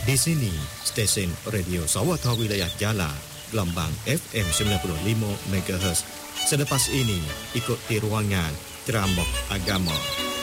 Di sini, stesen Radio Sawatha Wilayah Jala, gelombang FM 95 MHz. Selepas ini, ikuti ruangan Ceramah Agama.